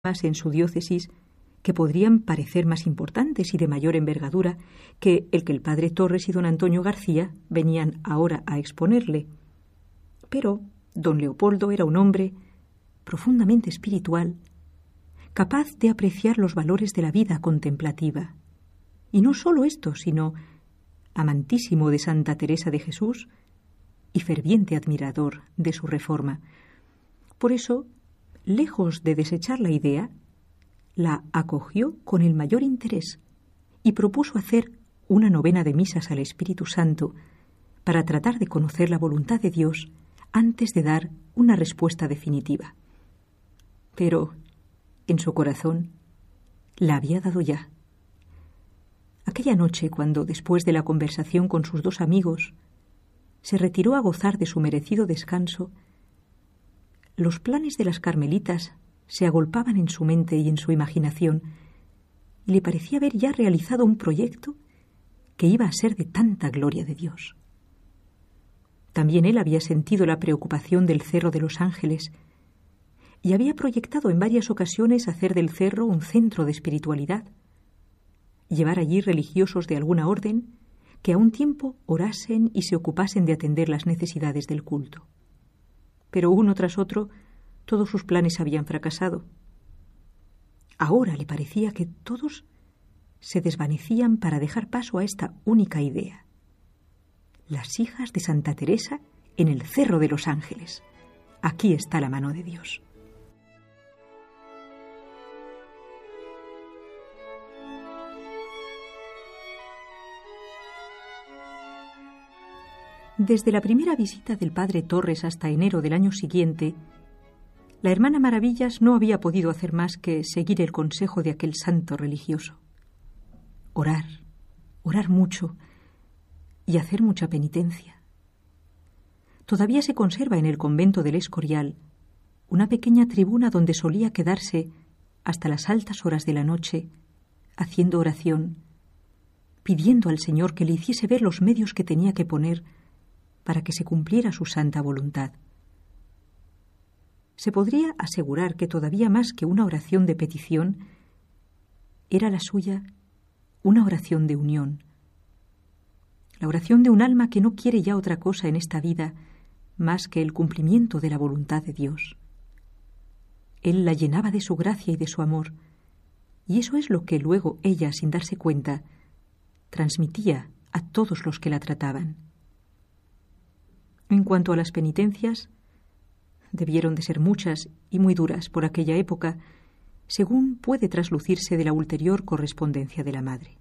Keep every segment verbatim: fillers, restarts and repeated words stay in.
en su diócesis que podrían parecer más importantes y de mayor envergadura que el que el padre Torres y don Antonio García venían ahora a exponerle. Pero don Leopoldo era un hombre profundamente espiritual, capaz de apreciar los valores de la vida contemplativa. Y no solo esto, sino amantísimo de Santa Teresa de Jesús y ferviente admirador de su reforma. Por eso, lejos de desechar la idea, la acogió con el mayor interés y propuso hacer una novena de misas al Espíritu Santo para tratar de conocer la voluntad de Dios antes de dar una respuesta definitiva. Pero, en su corazón, la había dado ya. Aquella noche, cuando, después de la conversación con sus dos amigos, se retiró a gozar de su merecido descanso, los planes de las carmelitas se agolpaban en su mente y en su imaginación, y le parecía haber ya realizado un proyecto que iba a ser de tanta gloria de Dios. También él había sentido la preocupación del Cerro de los Ángeles y había proyectado en varias ocasiones hacer del cerro un centro de espiritualidad, llevar allí religiosos de alguna orden que a un tiempo orasen y se ocupasen de atender las necesidades del culto. Pero uno tras otro, todos sus planes habían fracasado. Ahora le parecía que todos se desvanecían para dejar paso a esta única idea: las hijas de Santa Teresa en el Cerro de los Ángeles. Aquí está la mano de Dios. Desde la primera visita del padre Torres hasta enero del año siguiente, la hermana Maravillas no había podido hacer más que seguir el consejo de aquel santo religioso. Orar, orar mucho y hacer mucha penitencia. Todavía se conserva en el convento del Escorial una pequeña tribuna donde solía quedarse hasta las altas horas de la noche, haciendo oración, pidiendo al Señor que le hiciese ver los medios que tenía que poner para que se cumpliera su santa voluntad. Se podría asegurar que todavía más que una oración de petición, era la suya una oración de unión. La oración de un alma que no quiere ya otra cosa en esta vida más que el cumplimiento de la voluntad de Dios. Él la llenaba de su gracia y de su amor, y eso es lo que luego ella, sin darse cuenta, transmitía a todos los que la trataban. En cuanto a las penitencias, debieron de ser muchas y muy duras por aquella época, según puede traslucirse de la ulterior correspondencia de la madre.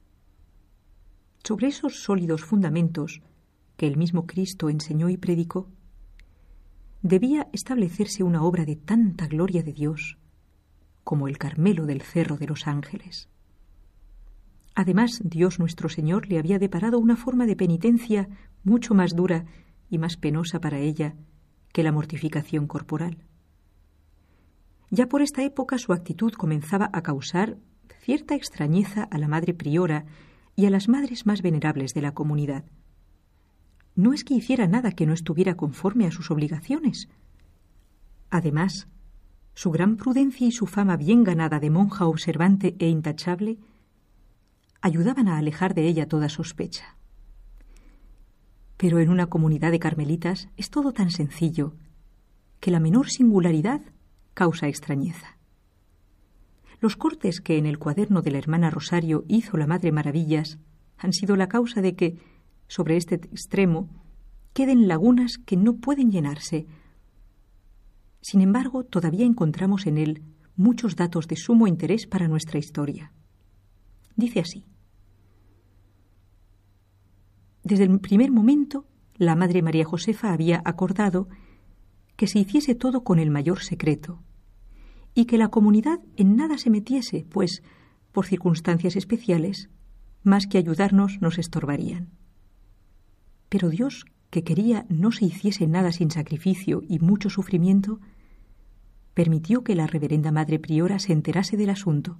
Sobre esos sólidos fundamentos que el mismo Cristo enseñó y predicó, debía establecerse una obra de tanta gloria de Dios como el Carmelo del Cerro de los Ángeles. Además, Dios nuestro Señor le había deparado una forma de penitencia mucho más dura y más penosa para ella que la mortificación corporal. Ya por esta época su actitud comenzaba a causar cierta extrañeza a la madre priora y a las madres más venerables de la comunidad. No es que hiciera nada que no estuviera conforme a sus obligaciones. Además, su gran prudencia y su fama bien ganada de monja observante e intachable ayudaban a alejar de ella toda sospecha. Pero en una comunidad de carmelitas es todo tan sencillo que la menor singularidad causa extrañeza. Los cortes que en el cuaderno de la hermana Rosario hizo la Madre Maravillas han sido la causa de que, sobre este extremo, queden lagunas que no pueden llenarse. Sin embargo, todavía encontramos en él muchos datos de sumo interés para nuestra historia. Dice así: desde el primer momento, la Madre María Josefa había acordado que se hiciese todo con el mayor secreto y que la comunidad en nada se metiese, pues, por circunstancias especiales, más que ayudarnos nos estorbarían. Pero Dios, que quería no se hiciese nada sin sacrificio y mucho sufrimiento, permitió que la reverenda Madre Priora se enterase del asunto.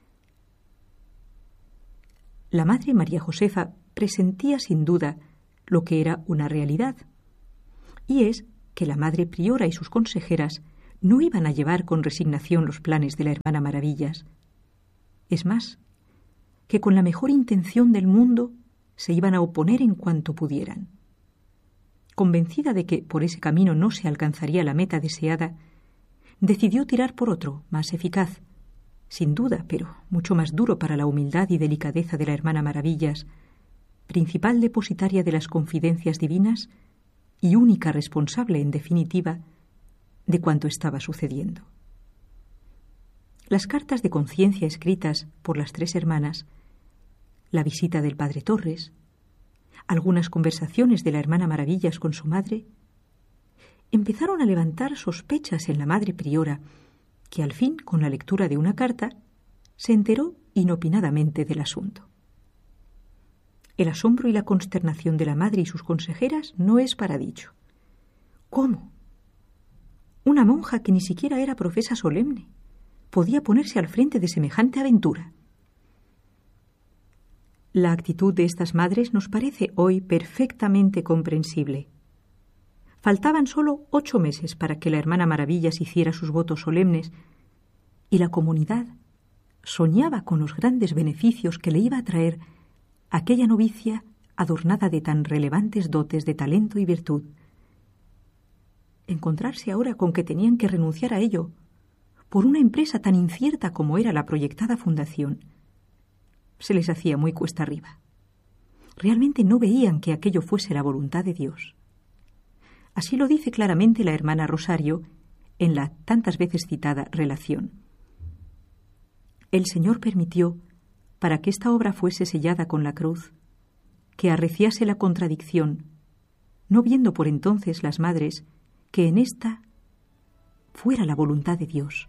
La Madre María Josefa presentía sin duda lo que era una realidad, y es que la Madre Priora y sus consejeras no iban a llevar con resignación los planes de la hermana Maravillas. Es más, que con la mejor intención del mundo se iban a oponer en cuanto pudieran. Convencida de que por ese camino no se alcanzaría la meta deseada, decidió tirar por otro, más eficaz, sin duda, pero mucho más duro para la humildad y delicadeza de la hermana Maravillas, principal depositaria de las confidencias divinas y única responsable, en definitiva, de cuanto estaba sucediendo. Las cartas de conciencia escritas por las tres hermanas, la visita del padre Torres, algunas conversaciones de la hermana Maravillas con su madre, empezaron a levantar sospechas en la madre priora, que al fin, con la lectura de una carta, se enteró inopinadamente del asunto. El asombro y la consternación de la madre y sus consejeras no es para dicho. ¿Cómo? Una monja que ni siquiera era profesa solemne podía ponerse al frente de semejante aventura. La actitud de estas madres nos parece hoy perfectamente comprensible. Faltaban solo ocho meses para que la hermana Maravillas hiciera sus votos solemnes y la comunidad soñaba con los grandes beneficios que le iba a traer aquella novicia adornada de tan relevantes dotes de talento y virtud. Encontrarse ahora con que tenían que renunciar a ello por una empresa tan incierta como era la proyectada fundación, se les hacía muy cuesta arriba. Realmente no veían que aquello fuese la voluntad de Dios. Así lo dice claramente la hermana Rosario en la tantas veces citada relación. El Señor permitió, para que esta obra fuese sellada con la cruz, que arreciase la contradicción, no viendo por entonces las madres que en esta fuera la voluntad de Dios.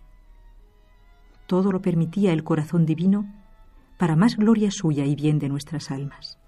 Todo lo permitía el corazón divino para más gloria suya y bien de nuestras almas.